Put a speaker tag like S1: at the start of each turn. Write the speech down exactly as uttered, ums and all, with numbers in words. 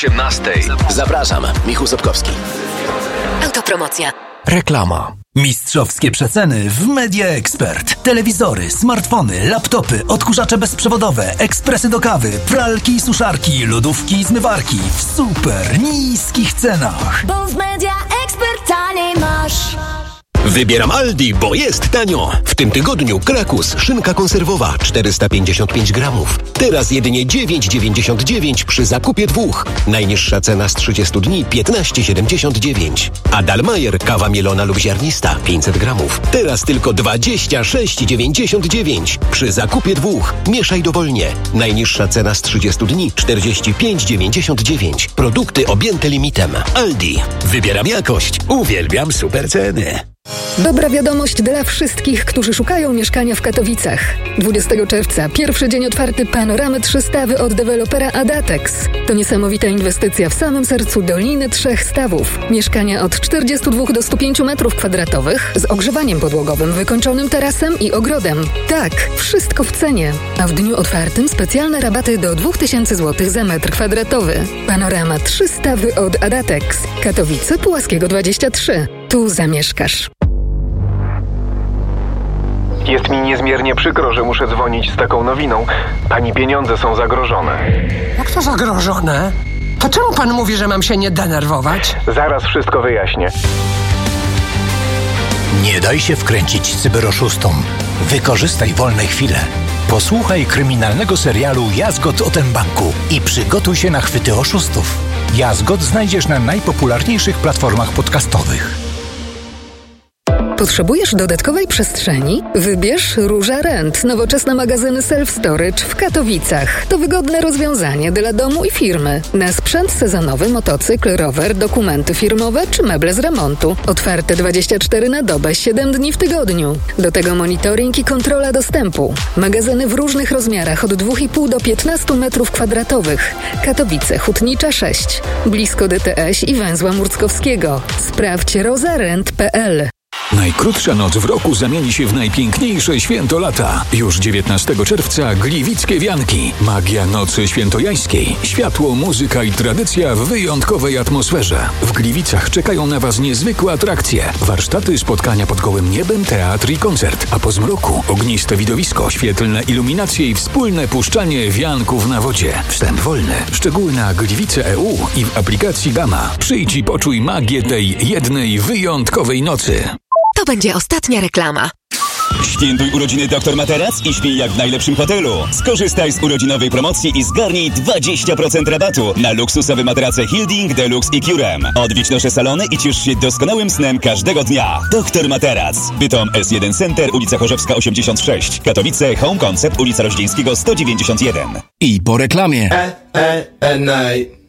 S1: osiemnastej. Zapraszam, Michał Sobkowski.
S2: Autopromocja.
S3: Reklama. Mistrzowskie przeceny w Media Expert. Telewizory, smartfony, laptopy, odkurzacze bezprzewodowe, ekspresy do kawy, pralki i suszarki, lodówki i zmywarki w super niskich cenach.
S4: Bo w Media Expert taniej masz.
S1: Wybieram Aldi, bo jest tanio. W tym tygodniu Krakus, szynka konserwowa czterysta pięćdziesiąt pięć gramów. Teraz jedynie dziewięć dziewięćdziesiąt dziewięć przy zakupie dwóch. Najniższa cena z trzydziestu dni piętnaście siedemdziesiąt dziewięć. A Dalmajer kawa mielona lub ziarnista pięćset gramów. Teraz tylko dwadzieścia sześć dziewięćdziesiąt dziewięć przy zakupie dwóch. Mieszaj dowolnie. Najniższa cena z trzydziestu dni czterdzieści pięć dziewięćdziesiąt dziewięć. Produkty objęte limitem. Aldi. Wybieram jakość. Uwielbiam super ceny.
S5: Dobra wiadomość dla wszystkich, którzy szukają mieszkania w Katowicach. dwudziestego czerwca, pierwszy dzień otwarty Panoramy trzy Stawy od dewelopera Adatex. To niesamowita inwestycja w samym sercu Doliny Trzech Stawów. Mieszkania od czterdziestu dwóch do stu pięciu metrów kwadratowych z ogrzewaniem podłogowym, wykończonym tarasem i ogrodem. Tak, wszystko w cenie. A w dniu otwartym specjalne rabaty do dwa tysiące złotych za metr kwadratowy. Panorama trzy Stawy od Adatex. Katowice, Pułaskiego dwadzieścia trzy. Tu zamieszkasz.
S6: Jest mi niezmiernie przykro, że muszę dzwonić z taką nowiną. Pani pieniądze są zagrożone.
S7: Jak to zagrożone? To czemu pan mówi, że mam się nie denerwować?
S6: Zaraz wszystko wyjaśnię.
S3: Nie daj się wkręcić cyberoszustom. Wykorzystaj wolne chwile. Posłuchaj kryminalnego serialu Jazgot o tym banku i przygotuj się na chwyty oszustów. Jazgot znajdziesz na najpopularniejszych platformach podcastowych.
S5: Potrzebujesz dodatkowej przestrzeni? Wybierz Róża Rent, nowoczesne magazyny self-storage w Katowicach. To wygodne rozwiązanie dla domu i firmy. Na sprzęt sezonowy, motocykl, rower, dokumenty firmowe czy meble z remontu. Otwarte dwadzieścia cztery na dobę, siedem dni w tygodniu. Do tego monitoring i kontrola dostępu. Magazyny w różnych rozmiarach od dwa i pół do piętnastu metrów kwadratowych. Katowice, Hutnicza sześć. Blisko D T S i węzła Murckowskiego. Sprawdź rozarent kropka p l.
S8: Najkrótsza noc w roku zamieni się w najpiękniejsze święto lata. Już dziewiętnastego czerwca Gliwickie Wianki. Magia nocy świętojańskiej. Światło, muzyka i tradycja w wyjątkowej atmosferze. W Gliwicach czekają na Was niezwykłe atrakcje. Warsztaty, spotkania pod gołym niebem, teatr i koncert. A po zmroku ogniste widowisko, świetlne iluminacje i wspólne puszczanie wianków na wodzie. Wstęp wolny. Szczegóły na gliwice kropka e u i w aplikacji Gama. Przyjdź i poczuj magię tej jednej wyjątkowej nocy.
S2: To będzie ostatnia reklama.
S9: Świętuj urodziny Doktor Materac i śpij jak w najlepszym hotelu. Skorzystaj z urodzinowej promocji i zgarnij dwadzieścia procent rabatu na luksusowe materace Hilding, Deluxe i Curem. Odwiedź nasze salony i ciesz się doskonałym snem każdego dnia. Doktor Materac. Bytom S jeden Center, ulica Chorzewska osiemdziesiąt sześć. Katowice, Home Concept, ulica Roździeńskiego sto dziewięćdziesiąt jeden.
S1: I po reklamie.
S10: E, e, e, naj.